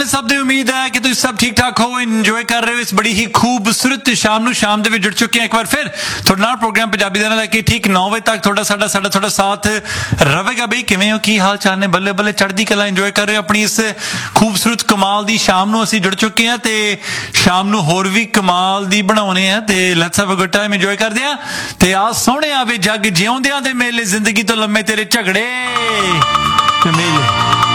ने सब ਦੀ ਉਮੀਦ ਹੈ ਕਿ ਤੁਸੀਂ ਸਭ ਠੀਕ ਠਾਕ ਹੋ ਇੰਜੋਏ ਕਰ ਰਹੇ ਹੋ ਇਸ ਬੜੀ ਹੀ ਖੂਬਸੂਰਤ ਸ਼ਾਮ ਦੇ ਵਿੱਚ ਜੁੜ ਚੁੱਕੇ ਹਾਂ ਇੱਕ ਵਾਰ ਫਿਰ ਤੁਹਾਡੇ ਨਾਲ ਪ੍ਰੋਗਰਾਮ ਪੰਜਾਬੀ ਦਾ ਨਾਲ ਕਿ ਠੀਕ 9 ਵਜੇ ਤੱਕ ਤੁਹਾਡਾ ਸਾਥ ਰਹੇਗਾ ਬਈ ਕਿਵੇਂ ਹੋ ਕੀ ਹਾਲ ਚਾਲ ਨੇ ਬੱਲੇ ਬੱਲੇ ਚੜ੍ਹਦੀ ਕਲਾ ਇੰਜੋਏ ਕਰ ਰਹੇ ਹੋ ਆਪਣੀ ਇਸ ਖੂਬਸੂਰਤ ਕਮਾਲ ਦੀ ਸ਼ਾਮ ਨੂੰ ਅਸੀਂ ਜੁੜ ਚੁੱਕੇ ਹਾਂ ਤੇ ਸ਼ਾਮ ਨੂੰ ਹੋਰ ਵੀ ਕਮਾਲ ਦੀ ਬਣਾਉਣੇ ਆ ਤੇ let's have a good time enjoy ਕਰਦੇ ਆ ਤੇ ਆ ਸੋਹਣਿਆ ਵੇ ਜੱਗ ਜਿਉਂਦਿਆਂ ਦੇ ਮੇਲੇ ਜ਼ਿੰਦਗੀ ਤੋਂ ਲੰਮੇ ਤੇਰੇ ਝਗੜੇ ਤੇ ਮੇਲੇ